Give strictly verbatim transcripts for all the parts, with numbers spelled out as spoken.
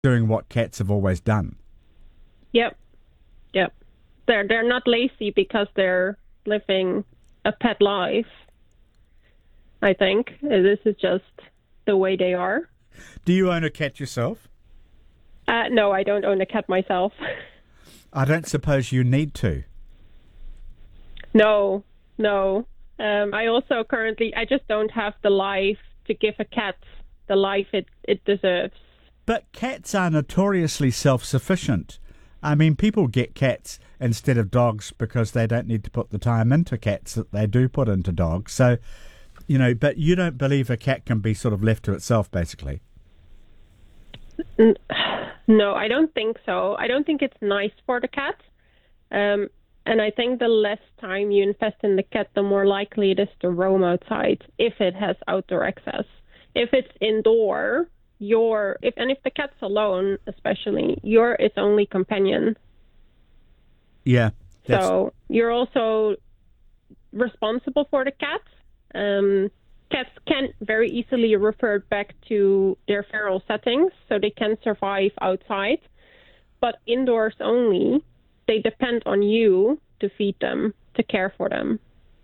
doing what cats have always done. Yep. Yep. They're they're not lazy because they're living a pet life. I think this is just the way they are. Do you own a cat yourself? Uh, no, I don't own a cat myself. I don't suppose you need to. No, no. Um, I also currently, I just don't have the life to give a cat the life it, it deserves. But cats are notoriously self-sufficient. I mean, people get cats instead of dogs because they don't need to put the time into cats that they do put into dogs. So, you know, but you don't believe a cat can be sort of left to itself, basically? No, I don't think so. I don't think it's nice for the cat. Um, and I think the less time you invest in the cat, the more likely it is to roam outside if it has outdoor access. If it's indoor, you're, if and if the cat's alone, especially, you're its only companion. Yeah. So you're also responsible for the cat. Um, cats can very easily revert back to their feral settings, so they can survive outside. But indoors only, they depend on you to feed them, to care for them.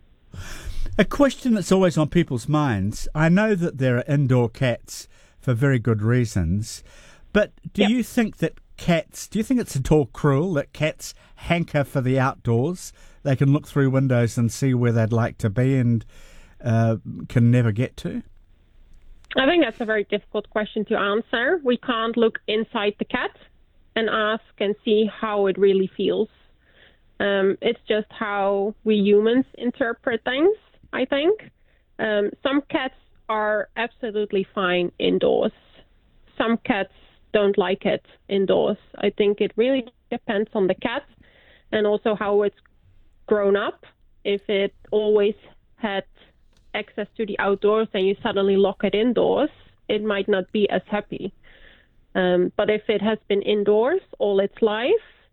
A question that's always on people's minds, I know that there are indoor cats for very good reasons, but do Yep. you think that cats, do you think it's at all cruel that cats hanker for the outdoors? They can look through windows and see where they'd like to be and uh, can never get to? I think that's a very difficult question to answer. We can't look inside the cat and ask and see how it really feels. Um, it's just how we humans interpret things, I think. Um, some cats are absolutely fine indoors. Some cats don't like it indoors. I think it really depends on the cat and also how it's grown up. If it always had access to the outdoors and you suddenly lock it indoors, it might not be as happy. Um, but if it has been indoors all its life,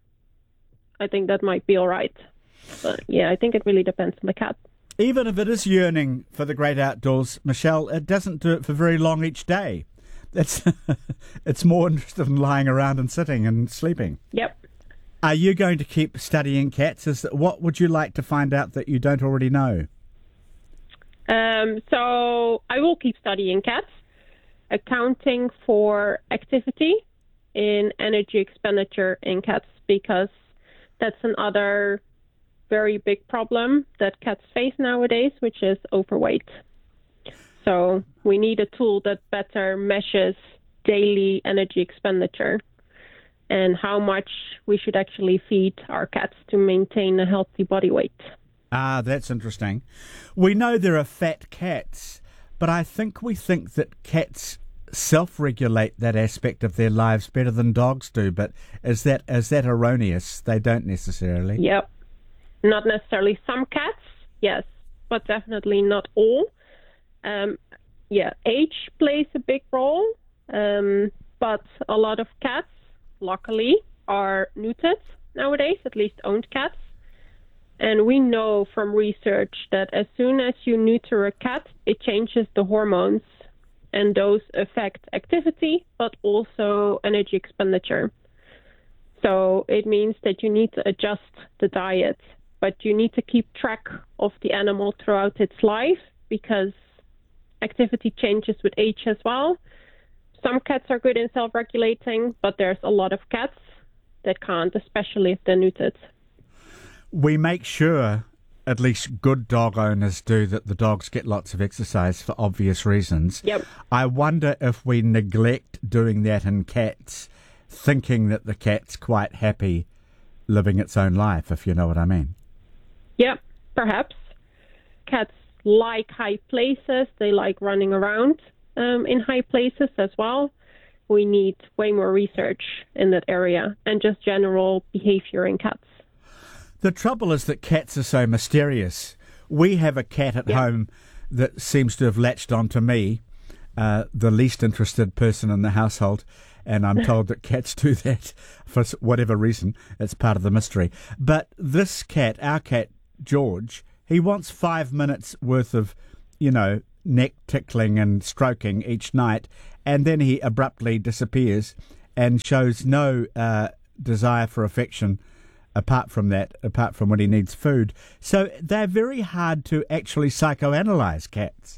I think that might be all right. But yeah, I think it really depends on the cat. Even if it is yearning for the great outdoors, Michelle, it doesn't do it for very long each day. It's it's more interested in lying around and sitting and sleeping. Yep. Are you going to keep studying cats? Is that, what would you like to find out that you don't already know? Um, so I will keep studying cats, accounting for activity in energy expenditure in cats, because that's another very big problem that cats face nowadays, which is overweight. So we need a tool that better measures daily energy expenditure and how much we should actually feed our cats to maintain a healthy body weight. Ah, that's interesting. We know there are fat cats, but I think we think that cats self-regulate that aspect of their lives better than dogs do. But is that is that erroneous? They don't necessarily. Yep. Not necessarily some cats, yes, but definitely not all. Um, yeah, age plays a big role, um, but a lot of cats, luckily, are neutered nowadays, at least owned cats. And we know from research that as soon as you neuter a cat, it changes the hormones, and those affect activity, but also energy expenditure. So it means that you need to adjust the diet, but you need to keep track of the animal throughout its life because activity changes with age as well. Some cats are good in self-regulating, but there's a lot of cats that can't, especially if they're neutered. We make sure, at least good dog owners do, that the dogs get lots of exercise for obvious reasons. Yep. I wonder if we neglect doing that in cats, thinking that the cat's quite happy living its own life, if you know what I mean. Yep, perhaps. Cats like high places. They like running around um, in high places as well. We need way more research in that area and just general behavior in cats. The trouble is that cats are so mysterious. We have a cat at Yep. home that seems to have latched onto me, uh, the least interested person in the household, and I'm told that cats do that for whatever reason. It's part of the mystery. But this cat, our cat, George, he wants five minutes worth of, you know, neck tickling and stroking each night, and then he abruptly disappears, and shows no uh, desire for affection apart from that, apart from when he needs food. So they're very hard to actually psychoanalyze, cats.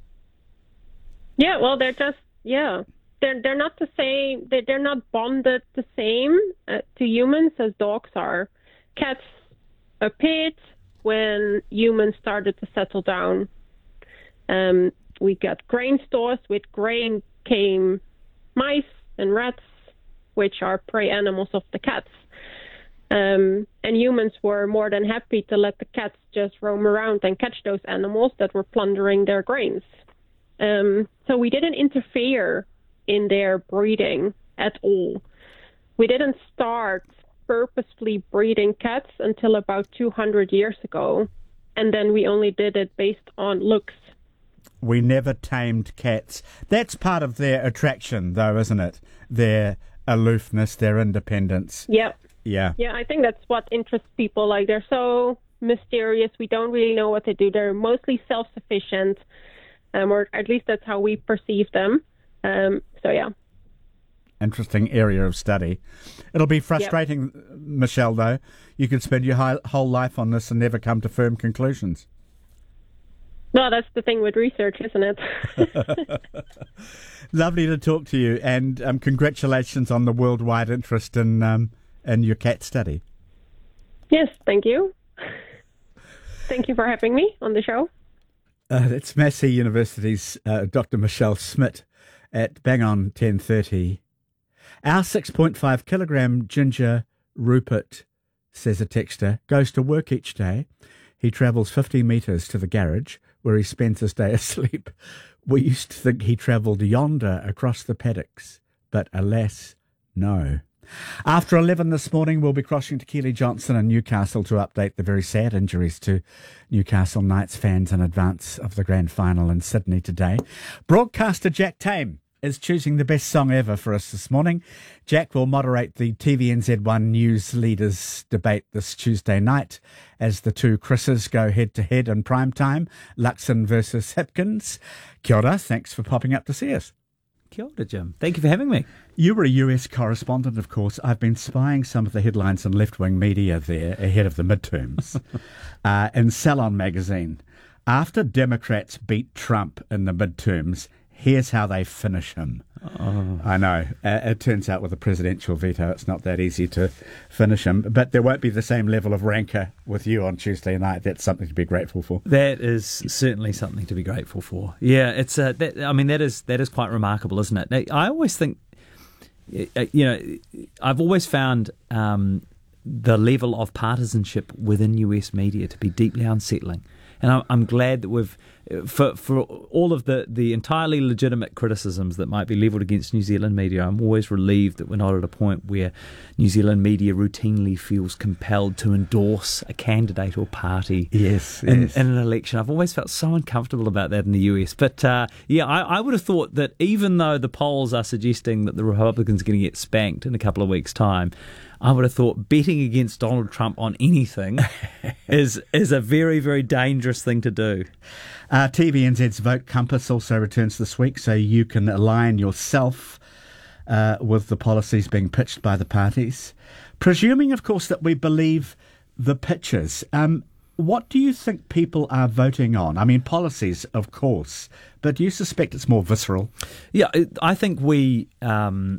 Yeah, well, they're just, yeah. They're, they're not the same, they're, they're not bonded the same uh, to humans as dogs are. Cats appeared when humans started to settle down. Um, we got grain stores. With grain came mice and rats, which are prey animals of the cats. Um, and humans were more than happy to let the cats just roam around and catch those animals that were plundering their grains. Um, so we didn't interfere in their breeding at all. We didn't start purposefully breeding cats until about two hundred years ago, and then we only did it based on looks. We never tamed cats. That's part of their attraction, though, isn't it? Their aloofness, their independence. Yep. Yeah. Yeah, I think that's what interests people. Like, they're so mysterious. We don't really know what they do. They're mostly self-sufficient, um, or at least that's how we perceive them. Um, so, yeah. Interesting area of study. It'll be frustrating, yep. Michelle, though. You could spend your hi- whole life on this and never come to firm conclusions. Well, that's the thing with research, isn't it? Lovely to talk to you, and um, congratulations on the worldwide interest in um, in your cat study. Yes, thank you. Thank you for having me on the show. Uh, it's Massey University's uh, Doctor Michelle Smit at bang on ten thirty. Our six point five kilogram ginger Rupert, says a texter, goes to work each day. He travels fifty metres to the garage where he spends his day asleep. We used to think he travelled yonder across the paddocks, but alas, no. After eleven this morning, we'll be crossing to Keely Johnson and Newcastle to update the very sad injuries to Newcastle Knights fans in advance of the grand final in Sydney today. Broadcaster Jack Tame is choosing the best song ever for us this morning. Jack will moderate the T V N Z one News Leaders debate this Tuesday night as the two Chris's go head-to-head in prime time, Luxon versus Hipkins. Kia ora, thanks for popping up to see us. Kia ora, Jim. Thank you for having me. You were a U S correspondent, of course. I've been spying some of the headlines in left-wing media there ahead of the midterms. uh, in Salon magazine, after Democrats beat Trump in the midterms, here's how they finish him. Oh. I know. Uh, it turns out with a presidential veto, it's not that easy to finish him. But there won't be the same level of rancour with you on Tuesday night. That's something to be grateful for. That is certainly something to be grateful for. Yeah, it's. Uh, that, I mean, that is that is quite remarkable, isn't it? I always think, you know, I've always found um, the level of partisanship within U S media to be deeply unsettling. And I'm glad that we've, for for all of the, the entirely legitimate criticisms that might be levelled against New Zealand media, I'm always relieved that we're not at a point where New Zealand media routinely feels compelled to endorse a candidate or party yes, in, yes. in an election. I've always felt so uncomfortable about that in the U S. But uh, yeah, I, I would have thought that even though the polls are suggesting that the Republicans are going to get spanked in a couple of weeks' time, I would have thought betting against Donald Trump on anything is is a very, very dangerous thing to do. Uh, T V N Z's Vote Compass also returns this week, so you can align yourself uh, with the policies being pitched by the parties. Presuming, of course, that we believe the pitches. Um, what do you think people are voting on? I mean, policies, of course, but do you suspect it's more visceral? Yeah, I think we... Um,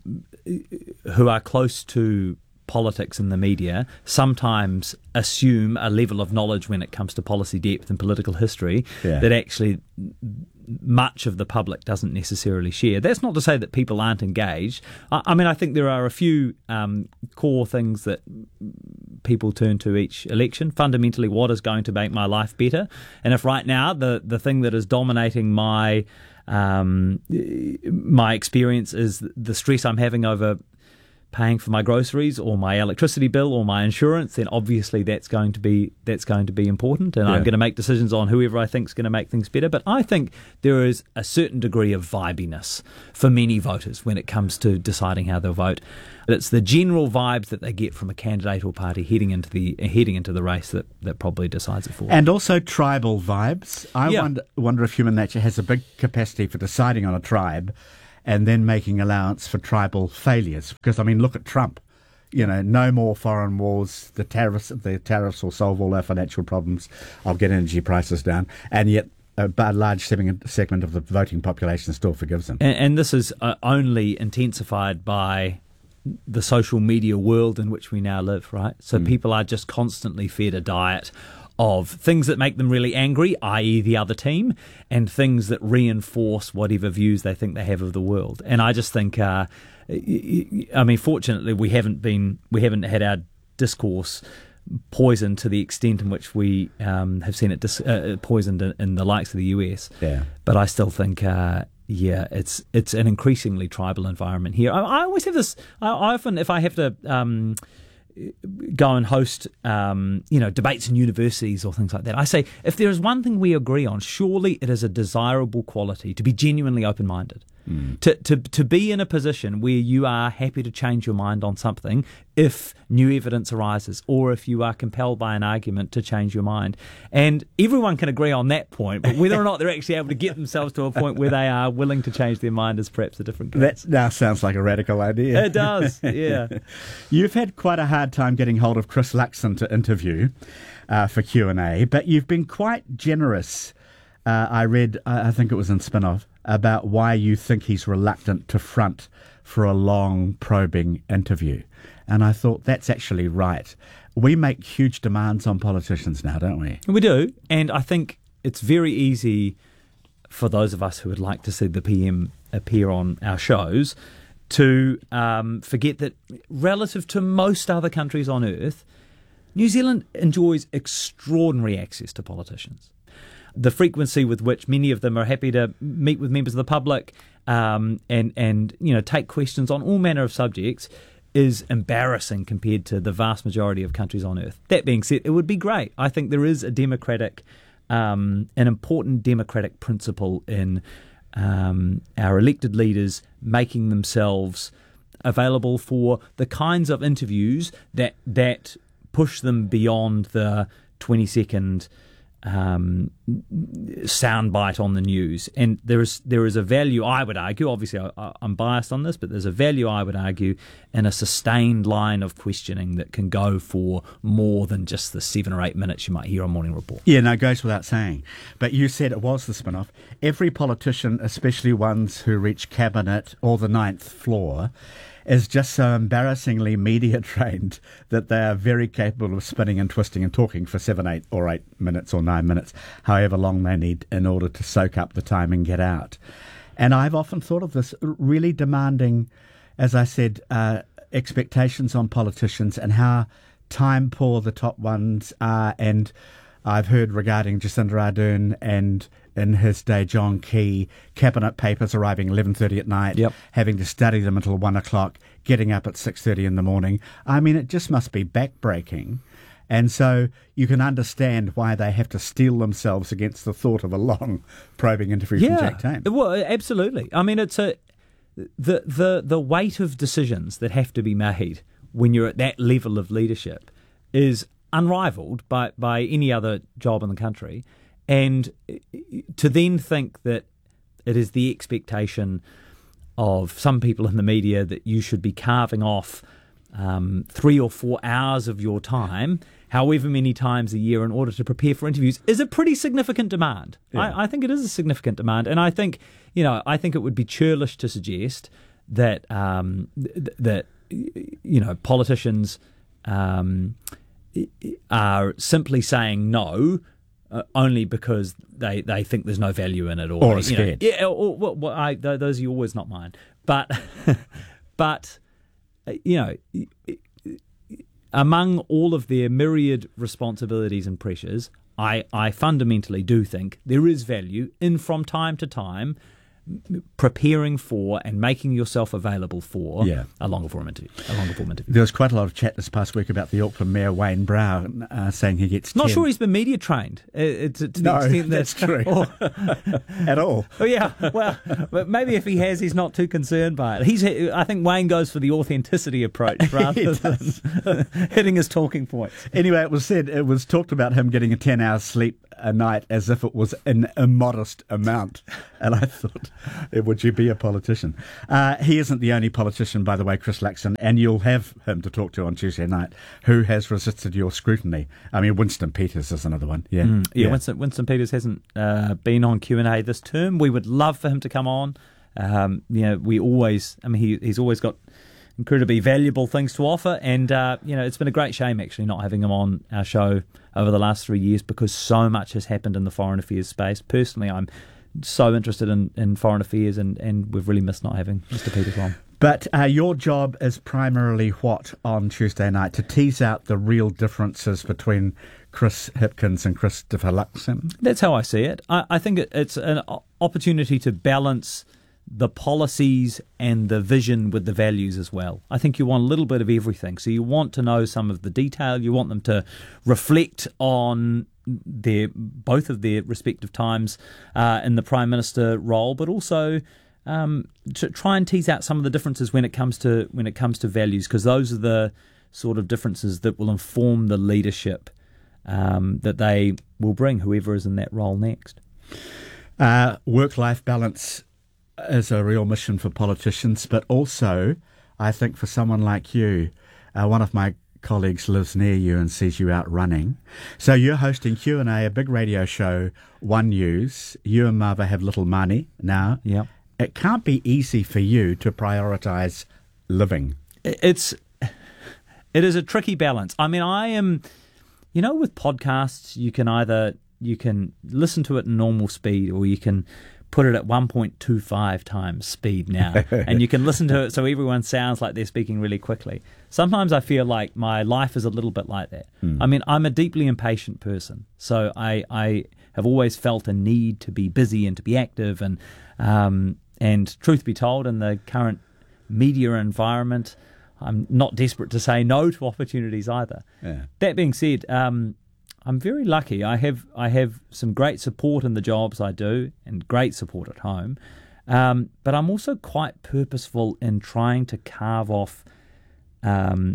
who are close to politics in the media sometimes assume a level of knowledge when it comes to policy depth and political history yeah. that actually much of the public doesn't necessarily share. That's not to say that people aren't engaged. I, I mean, I think there are a few um, core things that people turn to each election. Fundamentally, what is going to make my life better? And if right now the, the thing that is dominating my Um, my experience is the stress I'm having over paying for my groceries or my electricity bill or my insurance, then obviously that's going to be that's going to be important, and yeah. I'm going to make decisions on whoever I think is going to make things better. But I think there is a certain degree of vibiness for many voters when it comes to deciding how they'll vote. It's the general vibes that they get from a candidate or party heading into the heading into the race that, that probably decides it for them. And also tribal vibes. I yeah. wonder, wonder if human nature has a big capacity for deciding on a tribe and then making allowance for tribal failures. Because, I mean, look at Trump. You know, no more foreign wars. The tariffs, the tariffs will solve all our financial problems. I'll get energy prices down. And yet a large segment of the voting population still forgives him. And, and this is uh, only intensified by the social media world in which we now live, right? So mm. people are just constantly fed a diet of things that make them really angry, that is the other team, and things that reinforce whatever views they think they have of the world. And I just think, uh, I mean, fortunately, we haven't been, we haven't had our discourse poisoned to the extent in which we um, have seen it dis- uh, poisoned in, in the likes of the U S. Yeah. But I still think, uh, yeah, it's it's an increasingly tribal environment here. I, I always have this. I, I often, if I have to um, go and host, um, you know, debates in universities or things like that, I say, if there is one thing we agree on, surely it is a desirable quality to be genuinely open-minded. Mm. To, to to be in a position where you are happy to change your mind on something if new evidence arises, or if you are compelled by an argument to change your mind. And everyone can agree on that point, but whether or not they're actually able to get themselves to a point where they are willing to change their mind is perhaps a different case. That now sounds like a radical idea. It does, yeah. You've had quite a hard time getting hold of Chris Luxon to interview uh, for Q and A, but you've been quite generous. Uh, I read, I think it was in Spin-Off, about why you think he's reluctant to front for a long, probing interview. And I thought that's actually right. We make huge demands on politicians now, don't we? We do. And I think it's very easy for those of us who would like to see the P M appear on our shows to um, forget that relative to most other countries on earth, New Zealand enjoys extraordinary access to politicians. The frequency with which many of them are happy to meet with members of the public um, and, and you know take questions on all manner of subjects is embarrassing compared to the vast majority of countries on earth. That being said, it would be great. I think there is a democratic, um, an important democratic principle in um, our elected leaders making themselves available for the kinds of interviews that that push them beyond the twenty-second um, soundbite on the news. And there is there is a value, I would argue, obviously I, I'm biased on this, but there's a value, I would argue, in a sustained line of questioning that can go for more than just the seven or eight minutes you might hear on Morning Report. Yeah, no, it goes without saying. But you said it was the Spin-Off. Every politician, especially ones who reach cabinet or the ninth floor, is just so embarrassingly media trained that they are very capable of spinning and twisting and talking for seven, eight or eight minutes or nine minutes, however long they need in order to soak up the time and get out. And I've often thought of this really demanding, as I said, uh, expectations on politicians and how time poor the top ones are. And I've heard regarding Jacinda Ardern and in his day John Key, cabinet papers arriving eleven thirty at night, yep. having to study them until one o'clock, getting up at six thirty in the morning. I mean, it just must be backbreaking. And so you can understand why they have to steel themselves against the thought of a long probing interview yeah, from Jack Tame. Well, absolutely. I mean, it's a the the the weight of decisions that have to be made when you're at that level of leadership is unrivaled by, by any other job in the country. And to then think that it is the expectation of some people in the media that you should be carving off um, three or four hours of your time, however many times a year, in order to prepare for interviews is a pretty significant demand. Yeah. I, I think it is a significant demand. And I think, you know, I think it would be churlish to suggest that, um, th- that you know, politicians um, are simply saying no uh, only because they, they think there's no value in it, or, or scared. You know, yeah, or, or, well, I, those are always not mine. But but you know, among all of their myriad responsibilities and pressures, I I fundamentally do think there is value in, from time to time, preparing for and making yourself available for yeah. a longer form interview. A longer form interview. There was quite a lot of chat this past week about the Auckland Mayor Wayne Brown uh, saying he gets. Not ten. sure he's been media trained. Uh, to, to no, the extent that's that, true. Or, At all. Oh yeah, well, but maybe if he has, he's not too concerned by it. He's. I think Wayne goes for the authenticity approach rather than hitting his talking points. Anyway, it was said it was talked about him getting a ten hours sleep a night as if it was an immodest amount. And I thought, would you be a politician? Uh, he isn't the only politician, by the way, Chris Luxon, and you'll have him to talk to on Tuesday night, who has resisted your scrutiny. I mean, Winston Peters is another one. Yeah, mm, yeah, yeah. Winston, Winston Peters hasn't uh, been on Q and A this term. We would love for him to come on. Um, you know, we always, I mean, he, he's always got incredibly valuable things to offer, and uh, you know, it's been a great shame actually not having him on our show over the last three years because so much has happened in the foreign affairs space. Personally, I'm so interested in, in foreign affairs, and, and we've really missed not having Mister Peters on. But uh, your job is primarily what on Tuesday night? To tease out the real differences between Chris Hipkins and Christopher Luxon? That's how I see it. I, I think it, it's an opportunity to balance the policies and the vision with the values as well. I think you want a little bit of everything. So you want to know some of the detail. You want them to reflect on their both of their respective times uh, in the Prime Minister role, but also um, to try and tease out some of the differences when it comes to when it comes to values, because those are the sort of differences that will inform the leadership um, that they will bring, whoever is in that role next. Uh, work-life balance is a real mission for politicians, but also, I think, for someone like you. Uh, one of my colleagues lives near you and sees you out running. So you're hosting Q and A, a big radio show, One News. You and Marva have little money now. Yeah. It can't be easy for you to prioritise living. It's it is a tricky balance. I mean, I am, you know, with podcasts, you can either you can listen to it in normal speed, or you can put it at one point two five times speed now, and you can listen to it so everyone sounds like they're speaking really quickly. Sometimes I feel like my life is a little bit like that. Mm. I mean, I'm a deeply impatient person, so I, I have always felt a need to be busy and to be active, and um, and truth be told, in the current media environment, I'm not desperate to say no to opportunities either. Yeah. That being said, um, I'm very lucky. I have I have some great support in the jobs I do, and great support at home. Um, but I'm also quite purposeful in trying to carve off um,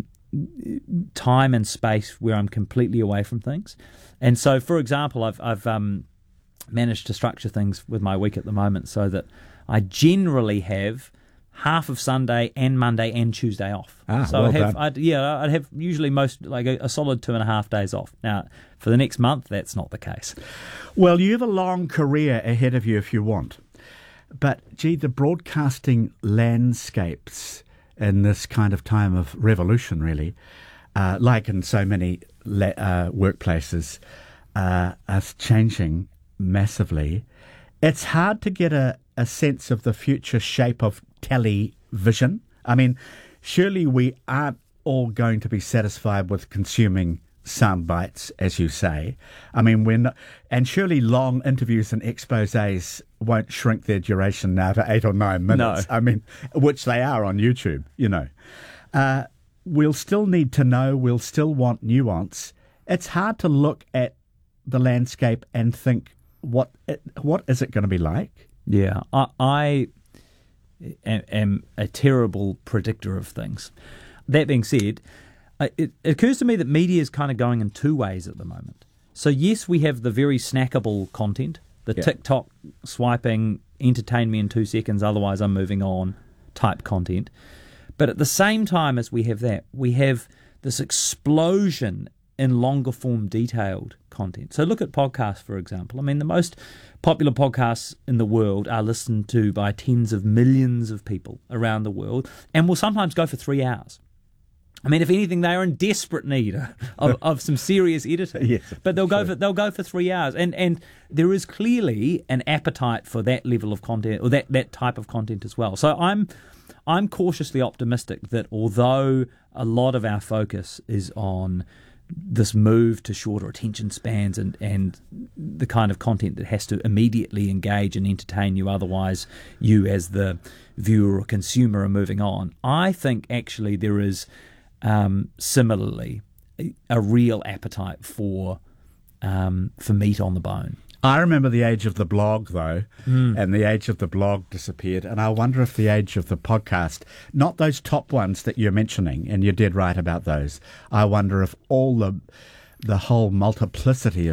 time and space where I'm completely away from things. And so, for example, I've I've um, managed to structure things with my week at the moment so that I generally have half of Sunday and Monday and Tuesday off. Ah, so well I have, done. I'd, yeah, I'd have usually most like a, a solid two and a half days off. Now, for the next month, that's not the case. Well, you have a long career ahead of you if you want. But, gee, the broadcasting landscapes in this kind of time of revolution, really, uh, like in so many le- uh, workplaces, uh, are changing massively. It's hard to get a, a sense of the future shape of television. I mean, surely we aren't all going to be satisfied with consuming sound bites, as you say. I mean, we're not, and surely long interviews and exposés won't shrink their duration now to eight or nine minutes. No. I mean, which they are on YouTube, you know. Uh, we'll still need to know, we'll still want nuance. It's hard to look at the landscape and think, what what is it going to be like? Yeah, I, I am, am a terrible predictor of things. That being said, it, it occurs to me that media is kind of going in two ways at the moment. So yes, we have the very snackable content, the yeah. TikTok swiping, entertain me in two seconds, otherwise I'm moving on type content. But at the same time as we have that, we have this explosion in longer form detailed content. So look at podcasts, for example. I mean, the most popular podcasts in the world are listened to by tens of millions of people around the world and will sometimes go for three hours. I mean, if anything, they are in desperate need of, of some serious editing. Yes, but they'll go sure. for they'll go for three hours, and and there is clearly an appetite for that level of content or that, that type of content as well. So I'm I'm cautiously optimistic that although a lot of our focus is on this move to shorter attention spans and, and the kind of content that has to immediately engage and entertain you, otherwise you as the viewer or consumer are moving on, I think actually there is um, similarly a, a real appetite for um, for meat on the bone. I remember the age of the blog, though, Mm. and the age of the blog disappeared. And I wonder if the age of the podcast, not those top ones that you're mentioning, and you're dead right about those, I wonder if all the the whole multiplicity of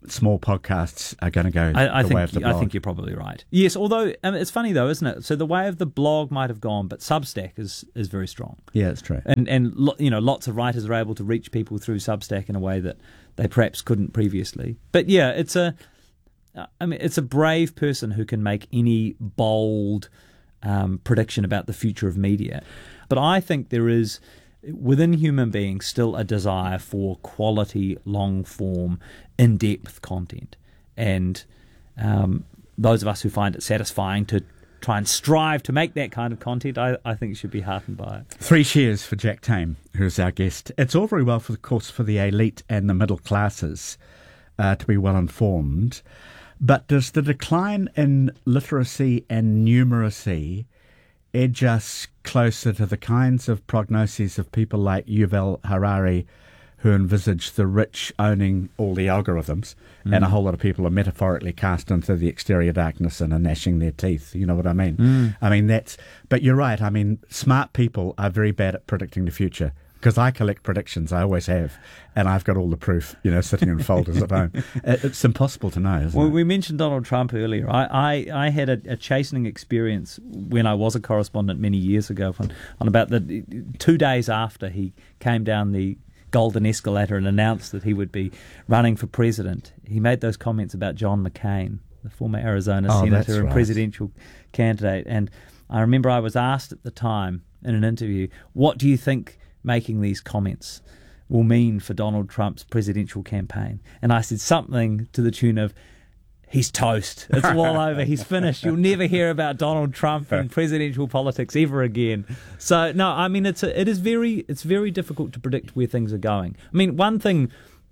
small podcasts are going to go I, I the think way of the blog. I think you're probably right. Yes, although um, it's funny though, isn't it? So the way of the blog might have gone, but Substack is, is very strong. Yeah, it's true. And and lo- you know, lots of writers are able to reach people through Substack in a way that they perhaps couldn't previously. But yeah, it's a, I mean, it's a brave person who can make any bold um, prediction about the future of media. But I think there is, within human beings, still a desire for quality, long-form, in-depth content. And um, those of us who find it satisfying to try and strive to make that kind of content, I, I think should be heartened by it. Three cheers for Jack Tame, who's our guest. It's all very well, for, of course, for the elite and the middle classes uh, to be well informed, but does the decline in literacy and numeracy edge us closer to the kinds of prognoses of people like Yuval Harari, who envisage the rich owning all the algorithms, mm. and a whole lot of people are metaphorically cast into the exterior darkness and are gnashing their teeth? You know what I mean? Mm. I mean, that's... But you're right. I mean, smart people are very bad at predicting the future, because I collect predictions. I always have. And I've got all the proof, you know, sitting in folders at home. It's impossible to know, isn't well, it? we mentioned Donald Trump earlier. I, I, I had a, a chastening experience when I was a correspondent many years ago on, on about the two days after he came down the golden escalator and announced that he would be running for president. He made those comments about John McCain, the former Arizona oh, senator and right. presidential candidate. And I remember I was asked at the time in an interview, what do you think making these comments will mean for Donald Trump's presidential campaign? And I said something to the tune of, he's toast. It's all over. He's finished. You'll never hear about Donald Trump in presidential politics ever again. So no, I mean it's a, it is very it's very difficult to predict where things are going. I mean, one thing,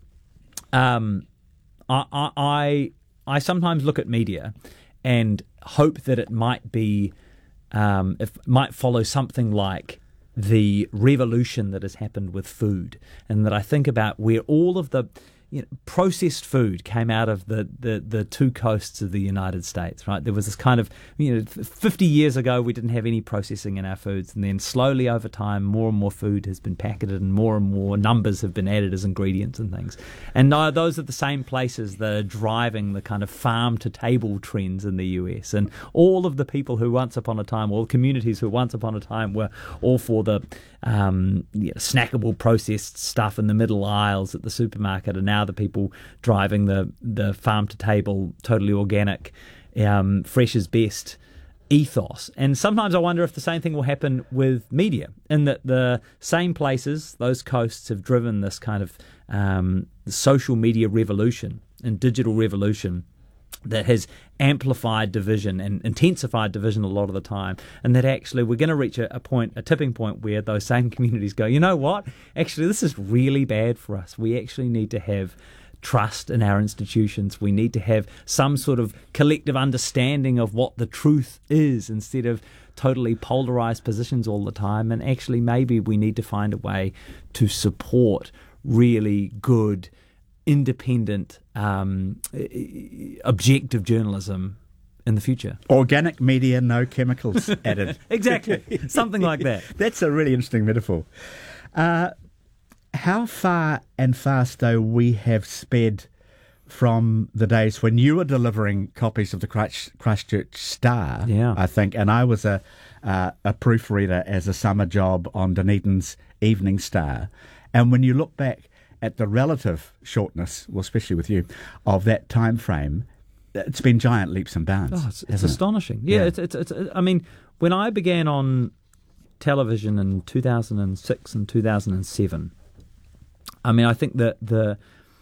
um, I I I sometimes look at media and hope that it might be, um, if might follow something like the revolution that has happened with food, and that I think about where all of the you know, processed food came out of the, the, the two coasts of the United States, right? There was this kind of, you know, fifty years ago we didn't have any processing in our foods, and then slowly over time more and more food has been packeted and more and more numbers have been added as ingredients and things. And no, those are the same places that are driving the kind of farm-to-table trends in the U S. And all of the people who once upon a time, or communities who once upon a time were all for the um, you know, snackable processed stuff in the middle aisles at the supermarket are now the people driving the, the farm-to-table, totally organic, um, fresh is best ethos. And sometimes I wonder if the same thing will happen with media, in that the same places, those coasts, have driven this kind of um, social media revolution and digital revolution that has amplified division and intensified division a lot of the time, and that actually we're going to reach a, a point, a tipping point, where those same communities go, you know what, actually this is really bad for us. We actually need to have trust in our institutions. We need to have some sort of collective understanding of what the truth is, instead of totally polarized positions all the time. And actually maybe we need to find a way to support really good, independent, um, objective journalism in the future. Organic media, no chemicals added. Exactly, something like that. That's a really interesting metaphor. Uh, how far and fast, though, we have sped from the days when you were delivering copies of the Christ, Christchurch Star, yeah. I think, and I was a uh, a proofreader as a summer job on Dunedin's Evening Star. And when you look back at the relative shortness, well, especially with you, of that time frame, it's been giant leaps and bounds. Oh, it's, it's astonishing. It? Yeah, yeah. It's, it's, it's, I mean, when I began on television in two thousand six and two thousand seven, I mean, I think that the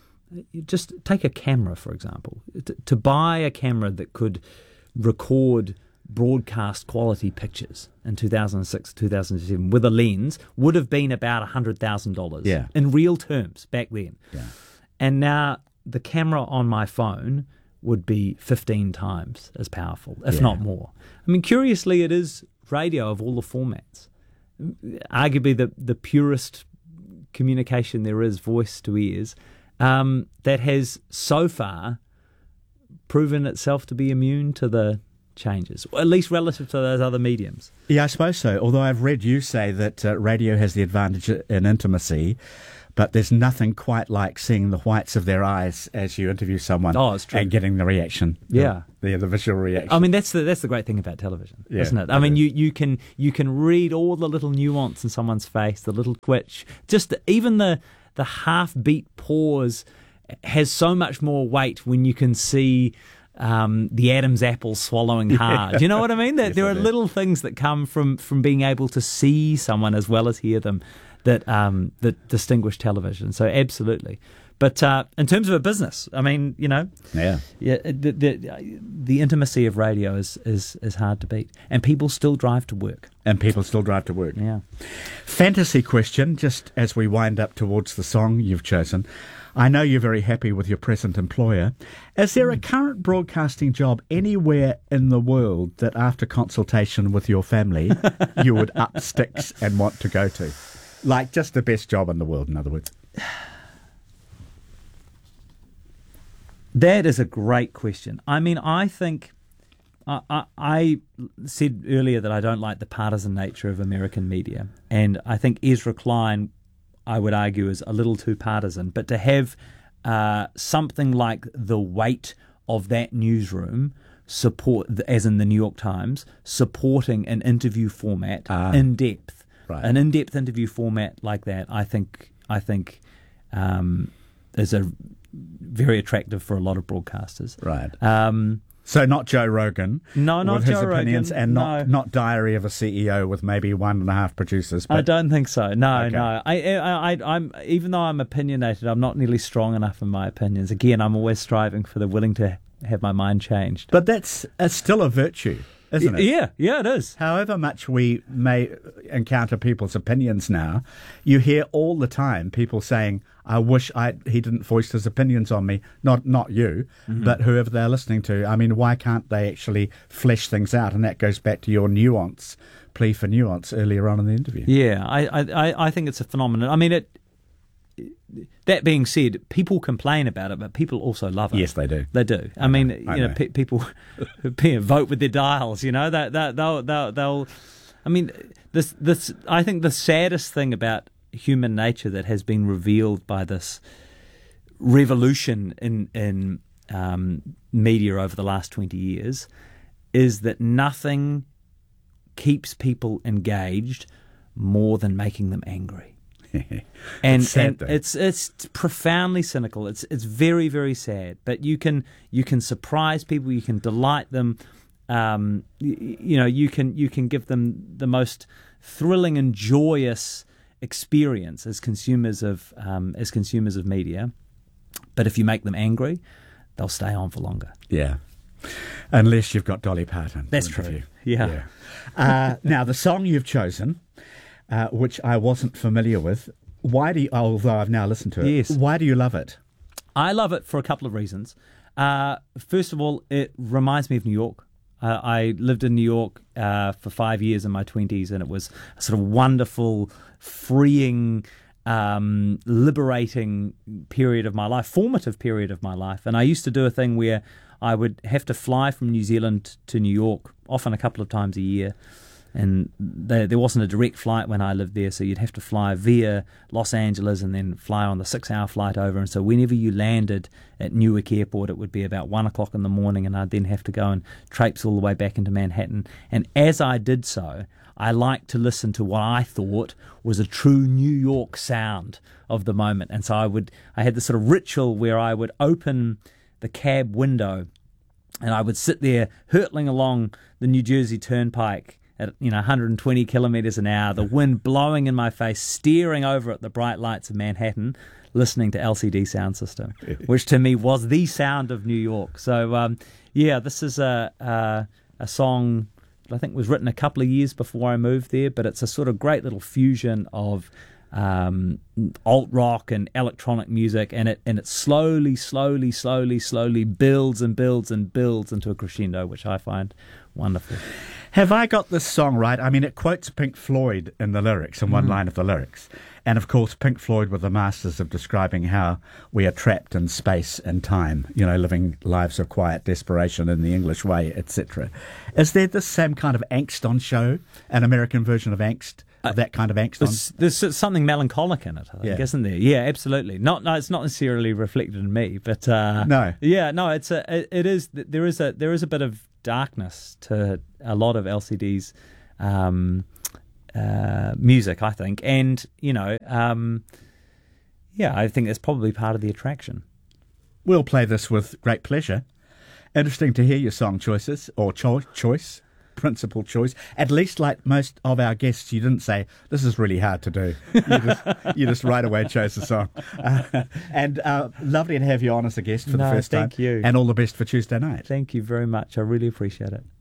just take a camera, for example. To, to buy a camera that could record broadcast quality pictures in two thousand six, two thousand seven with a lens would have been about one hundred thousand dollars yeah. in real terms back then. Yeah. And now the camera on my phone would be fifteen times as powerful, if yeah. not more. I mean, curiously, it is radio of all the formats. Arguably the, the purest communication there is, voice to ears, um, that has so far proven itself to be immune to the changes, or at least relative to those other mediums. Yeah, I suppose so. Although I've read you say that uh, radio has the advantage in intimacy, but there's nothing quite like seeing the whites of their eyes as you interview someone Oh, it's true. and getting the reaction. Yeah. The, the, the visual reaction. I mean, that's the that's the great thing about television, Yeah, isn't it? I it mean, is. you, you can you can read all the little nuance in someone's face, the little twitch, just the, even the the half beat pause has so much more weight when you can see um, the Adam's apple swallowing hard. Do you know what I mean? That Yes, there I are do. little things that come from from being able to see someone as well as hear them that um, that distinguish television. So absolutely. But uh, in terms of a business, I mean, you know, yeah. yeah, the, the the intimacy of radio is, is, is hard to beat, and people still drive to work. And people still drive to work. Yeah. Fantasy question, just as we wind up towards the song you've chosen. I know you're very happy with your present employer. Is there a current broadcasting job anywhere in the world that after consultation with your family you would up sticks and want to go to? Like just the best job in the world, in other words. That is a great question. I mean, I think I, I, I said earlier that I don't like the partisan nature of American media, and I think Ezra Klein, I would argue, is a little too partisan. But to have uh, something like the weight of that newsroom support, as in the New York Times, supporting an interview format Ah. in depth, Right. an in-depth interview format like that, I think I think um, is a very attractive for a lot of broadcasters. Right. Um, So not Joe Rogan. No, not with his Joe Rogan, opinions, and not, no. not Diary of a C E O with maybe one and a half producers. But I don't think so. No, Okay. no. I, I, I, I'm even though I'm opinionated, I'm not nearly strong enough in my opinions. Again, I'm always striving for the willing to have my mind changed. But that's it's still a virtue, isn't it? Yeah, yeah, it is. However much we may encounter people's opinions now, you hear all the time people saying, I wish I he didn't voice his opinions on me. Not not you, Mm-hmm. but whoever they're listening to. I mean, why can't they actually flesh things out? And that goes back to your nuance, plea for nuance earlier on in the interview. Yeah, I, I, I think it's a phenomenon. I mean, it. That being said, people complain about it, but people also love it. Yes, they do. They do. I, mean, I you know, know. pe- people pe- vote with their dials. You know, that that they'll, they'll they'll. I mean, this this. I think the saddest thing about human nature that has been revealed by this revolution in in um, media over the last twenty years is that nothing keeps people engaged more than making them angry. And, It's sad, and though. it's it's profoundly cynical. It's it's very very sad. But you can you can surprise people. You can delight them. Um, you, you know you can you can give them the most thrilling and joyous experience as consumers of um, as consumers of media. But if you make them angry, they'll stay on for longer. Yeah. Unless you've got Dolly Parton. to That's true. interview. Yeah. Uh, now, the song you've chosen, uh, which I wasn't familiar with, why do you, although I've now listened to it, Yes. why do you love it? I love it for a couple of reasons. Uh, first of all, it reminds me of New York. Uh, I lived in New York uh, for five years in my twenties, and it was a sort of wonderful, freeing, um, liberating period of my life, formative period of my life. And I used to do a thing where I would have to fly from New Zealand to New York, often a couple of times a year. And there, there wasn't a direct flight when I lived there, so you'd have to fly via Los Angeles and then fly on the six-hour flight over. And so whenever you landed at Newark Airport, it would be about one o'clock in the morning, and I'd then have to go and traipse all the way back into Manhattan. And as I did so, I liked to listen to what I thought was a true New York sound of the moment. And so I would, I had this sort of ritual where I would open the cab window and I would sit there hurtling along the New Jersey Turnpike at you know one hundred twenty kilometres an hour, the wind blowing in my face, staring over at the bright lights of Manhattan, listening to L C D Sound System, which to me was the sound of New York. So um, yeah, this is a, a a song that I think was written a couple of years before I moved there, but it's a sort of great little fusion of um, alt rock and electronic music, and it and it slowly, slowly, slowly, slowly builds and builds and builds into a crescendo, which I find wonderful. Have I got this song right? I mean, it quotes Pink Floyd in the lyrics, in one mm. line of the lyrics. And, of course, Pink Floyd were the masters of describing how we are trapped in space and time, you know, living lives of quiet desperation in the English way, et cetera. Is there this same kind of angst on show, an American version of angst, of that kind of angst there's, on? There's something melancholic in it, I think, yeah. isn't there? Yeah, absolutely. Not, no, it's not necessarily reflected in me, but uh, no, yeah, no, it's a, it, it is. There is a, there is a bit of darkness to a lot of L C D's um, uh, music, I think, and you know, um, yeah, I think that's probably part of the attraction. We'll play this with great pleasure. Interesting to hear your song choices or cho- choice. Principal choice. At least, like most of our guests, you didn't say, this is really hard to do. You just, you just right away chose the song. Uh, and uh, lovely to have you on as a guest for no, the first thank time. You. And all the best for Tuesday night. Thank you very much. I really appreciate it.